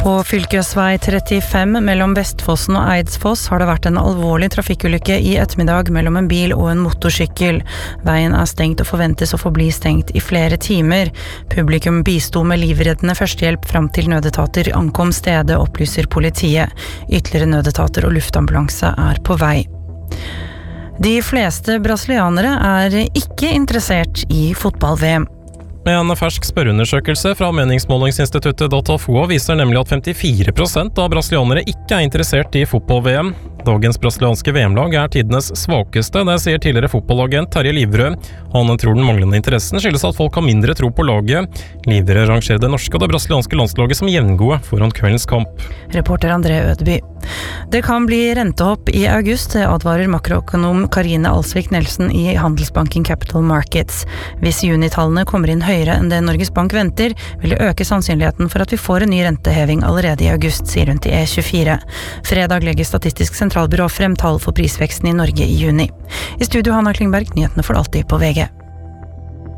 På fylkesvei 35 mellom Vestfossen og Eidsfoss har det vært en alvorlig trafikkulykke i ettermiddag mellom en bil og en motorsykkel. Veien er stengt og forventes å forbli stengt i flere timer. Publikum bisto med livreddende førstehjelp fram til nødetater ankom stedet, opplyser politiet. Ytterligere nødetater og luftambulanse er på vei. De fleste brasilianere er ikke interessert i fotball-VM. En fersk spørreundersøkelse fra meningsmålingsinstituttet Datafolk viser nemlig at 54% av brasilianere ikke er interessert i fotball-VM. Dagens brasilianske VM-lag er tidenes svakeste, det sier tidligere fotballagent Terje Livrød. Han tror den manglende interessen skyldes at folk har mindre tro på laget. Livrød rangerer det norske og det brasilianske landslaget som jevngode foran kveldens kamp. Reporter André Ødeby. Det kan bli rentehopp i august, advarer makroøkonom Karine Alsvik Nelson i Handelsbanken Capital Markets. Hvis junitallene kommer inn høyere enn det Norges Bank venter, vil det øke sannsynligheten for at vi får en ny renteheving allerede i august, sier hun til E24. Fredag legger Statistisk sentralbyrå frem tall for prisveksten i Norge i juni. I studio Hanna Klingberg, nyhetene for alltid på VG.